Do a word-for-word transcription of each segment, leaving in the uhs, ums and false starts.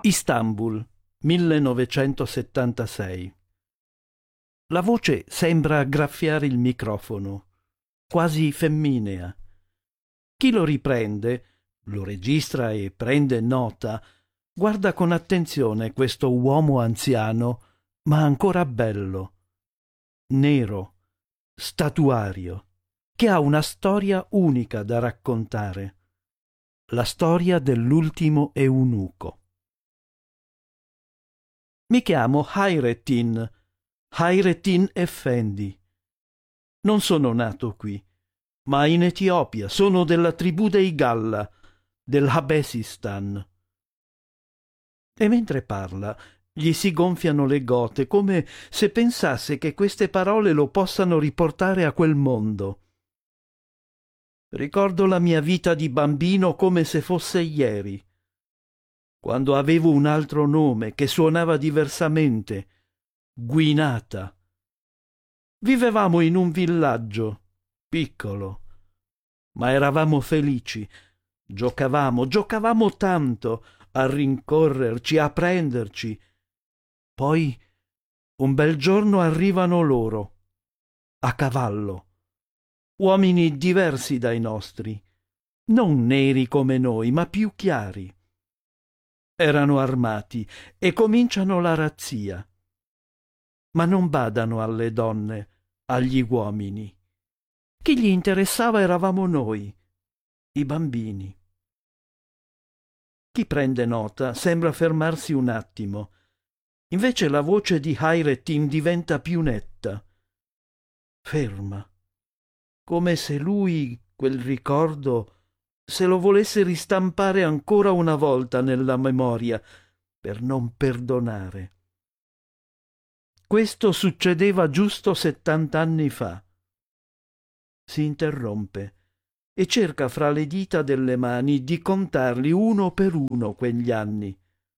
Istanbul, millenovecentosettantasei. La voce sembra graffiare il microfono, quasi femminea. Chi lo riprende, lo registra e prende nota, guarda con attenzione questo uomo anziano, ma ancora bello, nero, statuario, che ha una storia unica da raccontare, la storia dell'ultimo eunuco. Mi chiamo Hayrettin, Hayrettin Effendi. Non sono nato qui, ma in Etiopia, sono della tribù dei Galla, del Habesistan. E mentre parla, gli si gonfiano le gote, come se pensasse che queste parole lo possano riportare a quel mondo. Ricordo la mia vita di bambino come se fosse ieri, quando avevo un altro nome che suonava diversamente, Guinata. Vivevamo in un villaggio, piccolo, ma eravamo felici. Giocavamo, giocavamo tanto, a rincorrerci, a prenderci. Poi, un bel giorno arrivano loro, a cavallo, uomini diversi dai nostri, non neri come noi, ma più chiari. Erano armati e cominciano la razzia. Ma non badano alle donne, agli uomini. Chi gli interessava eravamo noi, i bambini. Chi prende nota sembra fermarsi un attimo. Invece la voce di Hayrettin diventa più netta. Ferma. Come se lui, quel ricordo, se lo volesse ristampare ancora una volta nella memoria, per non perdonare. Questo succedeva giusto settant'anni fa. Si interrompe e cerca fra le dita delle mani di contarli uno per uno quegli anni.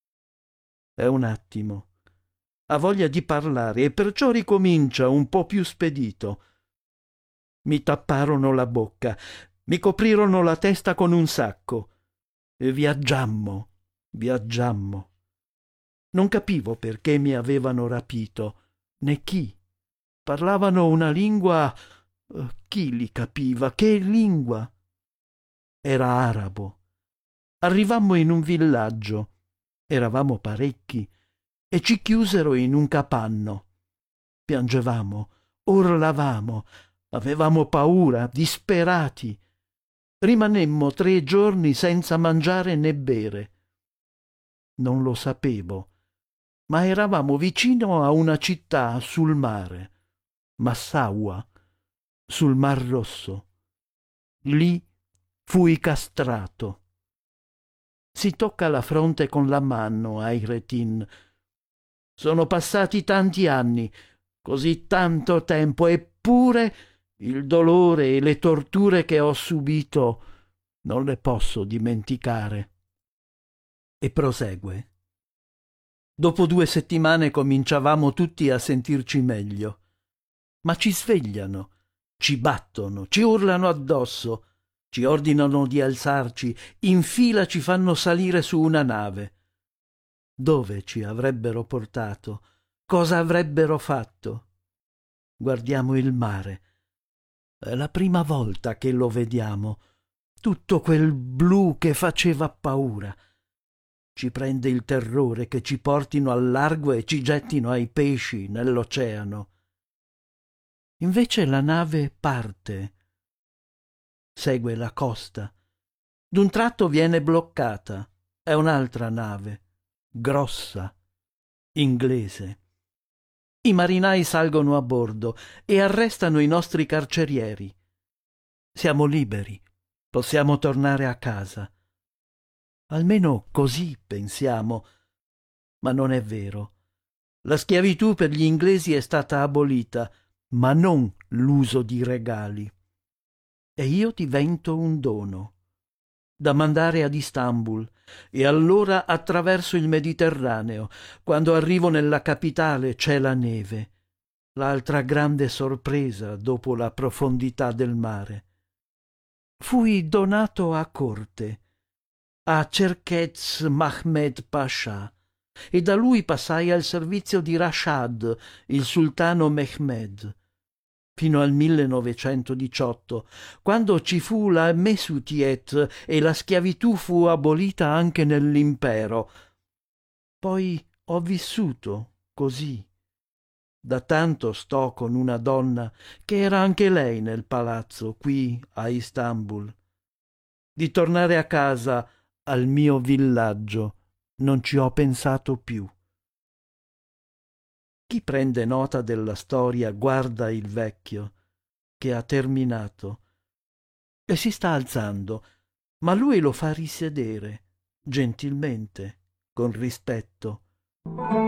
È un attimo. Ha voglia di parlare e perciò ricomincia un po' più spedito. Mi tapparono la bocca, mi coprirono la testa con un sacco e viaggiammo, viaggiammo. Non capivo perché mi avevano rapito, né chi. Parlavano una lingua... Chi li capiva? Che lingua? Era arabo. Arrivammo in un villaggio. Eravamo parecchi e ci chiusero in un capanno. Piangevamo, urlavamo, avevamo paura, disperati. Rimanemmo tre giorni senza mangiare né bere. Non lo sapevo, ma eravamo vicino a una città sul mare, Massaua, sul Mar Rosso. Lì fui castrato. Si tocca la fronte con la mano, Hayrettin. Sono passati tanti anni, così tanto tempo, eppure il dolore e le torture che ho subito non le posso dimenticare. E prosegue. Dopo due settimane cominciavamo tutti a sentirci meglio, ma ci svegliano, ci battono, ci urlano addosso, ci ordinano di alzarci, in fila ci fanno salire su una nave. Dove ci avrebbero portato? Cosa avrebbero fatto? Guardiamo il mare. È la prima volta che lo vediamo, tutto quel blu che faceva paura. Ci prende il terrore che ci portino al largo e ci gettino ai pesci nell'oceano. Invece la nave parte, segue la costa. D'un tratto viene bloccata. È un'altra nave, grossa, inglese. I marinai salgono a bordo e arrestano i nostri carcerieri. Siamo liberi, possiamo tornare a casa. Almeno così pensiamo, ma non è vero. La schiavitù per gli inglesi è stata abolita, ma non l'uso di regali. E io divento un dono, da mandare ad Istanbul, e allora attraverso il Mediterraneo. Quando arrivo nella capitale c'è la neve, l'altra grande sorpresa dopo la profondità del mare. Fui donato a corte, a Cerkez Mahmed Pascià, e da lui passai al servizio di Rashad, il sultano Mehmed, fino al millenovecentodiciotto, quando ci fu la Mesutiet e la schiavitù fu abolita anche nell'impero. Poi ho vissuto così. Da tanto sto con una donna che era anche lei nel palazzo qui a Istanbul. Di tornare a casa, al mio villaggio, non ci ho pensato più. Chi prende nota della storia guarda il vecchio, che ha terminato, e si sta alzando, ma lui lo fa risedere, gentilmente, con rispetto.